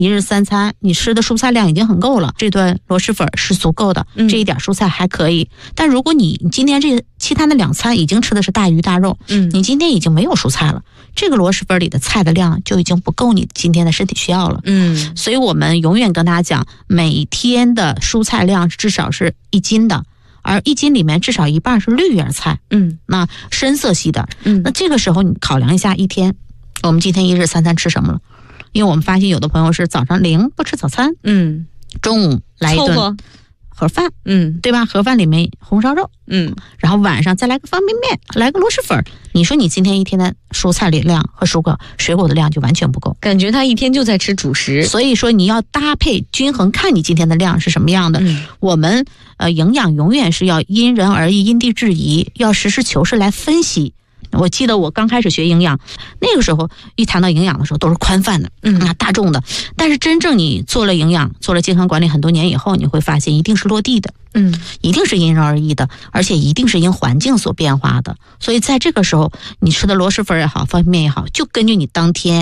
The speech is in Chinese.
一日三餐你吃的蔬菜量已经很够了，这顿螺蛳粉是足够的，这一点蔬菜还可以。但如果你今天这其他的2餐已经吃的是大鱼大肉，你今天已经没有蔬菜了，这个螺蛳粉里的菜的量就已经不够你今天的身体需要了。所以我们永远跟大家讲，每天的蔬菜量至少是1斤的，而1斤里面至少1半是绿叶菜，那深色系的，那这个时候你考量一下一天，我们今天一日三餐吃什么了？因为我们发现有的朋友是早上不吃早餐，中午来一顿盒饭，对吧？盒饭里面红烧肉，然后晚上再来个方便面，来个螺蛳粉，你说你今天一天的蔬菜量和水果的量就完全不够， 感觉他一天就在吃主食。 所以说你要搭配均衡，看你今天的量是什么样的。我们营养永远是要因人而异，因地制宜，要实事求是来分析。我记得我刚开始学营养，那个时候一谈到营养的时候都是宽泛的，大众的。但是真正你做了营养，做了健康管理很多年以后，你会发现一定是落地的，一定是因人而异的，而且一定是因环境所变化的。所以在这个时候，你吃的螺蛳粉也好，方便面也好，就根据你当天